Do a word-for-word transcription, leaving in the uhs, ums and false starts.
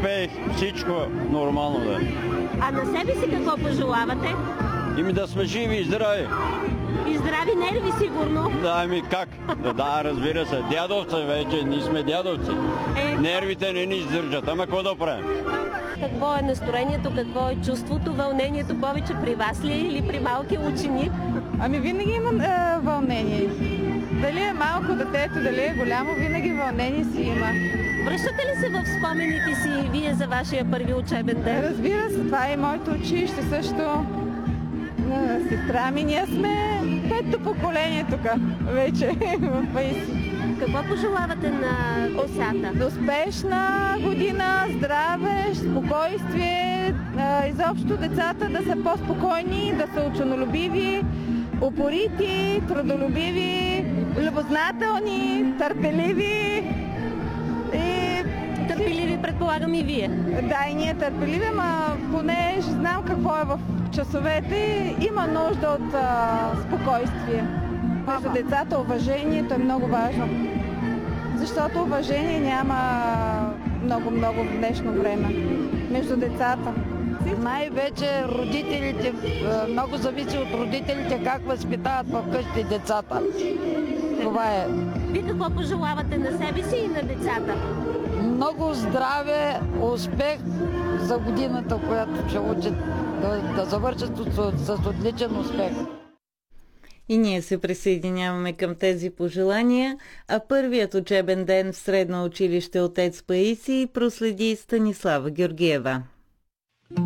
успех, всичко нормално да е. А на себе си какво пожелавате? Ими да сме живи и здрави. И здрави нерви, сигурно. Да, ами как? Да, да, разбира се. Дядовци вече, ние сме дядовци. Е... Нервите не ни издържат, ама какво да правим? Какво е настроението, какво е чувството, вълнението повече при вас ли е или при малки ученик? Ами винаги има е, вълнение. Дали е малко детето, дали е голямо, винаги вълнение си има. Връщате ли се в спомените си вие за вашия първи учебен ден? Разбира се, това е и моето училище също. Сестра ми, ние сме пето поколение тук вече в Паиси. Какво пожелавате на децата? Успешна година, здраве, спокойствие, изобщо децата да са по-спокойни, да са ученолюбиви, упорити, трудолюбиви, любознателни, търпеливи. И... Търпеливи, предполагам, и вие. Да, и ние търпеливи, но поне знам какво е в часовете. Има нужда от а, спокойствие. Между децата уважението е много важно. Защото уважение няма много-много в днешно време. Между децата. Най-вече родителите, много зависи от родителите как възпитават вкъщи децата. Това е. Вие какво пожелавате на себе си и на децата? Много здраве, успех за годината, която ще учат, да, да завършат с, с отличен успех. И ние се присъединяваме към тези пожелания, а първият учебен ден в средно училище Отец Паисий проследи Станислава Георгиева.